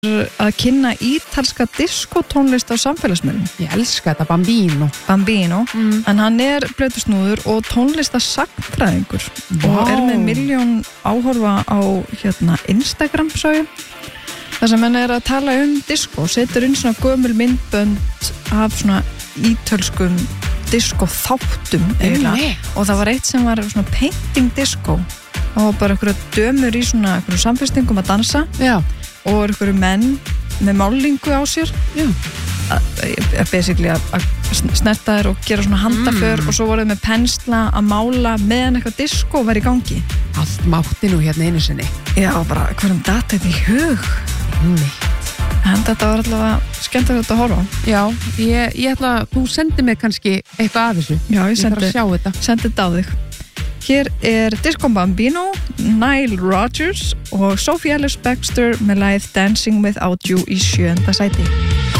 að kynna ítalska diskotónlist á samfélagsmiðlum. Ég elska þetta, Bambino. En hann blautusnúður og tónlistasagnfræðingur og með 1 milljón áhorfa á Instagram sögu. Það sem hann að tala disko, setur inn svona gömul myndbönd af svona ítölskum disko þáttum eiginlega. Og það var eitt sem var svona painting disko og bara einhverja dömur í svona einhverju samfestingum að dansa. Já. Og einhverju menn með málingu á sér. Já. Basically að snerta þér og gera svona handaför og svo voru þau með pensla að mála meðan eitthvað disko var í gangi. Allt mátti nú hérna einu sinni. Já, bara hverjum datt þetta í hug. En þetta var allavega skemmtilegt að horfa á. Já, ég ætla að þú sendir mig kannski eitthvað af þessu. Já, ég þarf að sjá þetta. Sendi þetta á þig. Hér Disco Bambino, Nile Rodgers og Sophie Ellis-Bextor með lagið Dancing Without You í 7. sæti.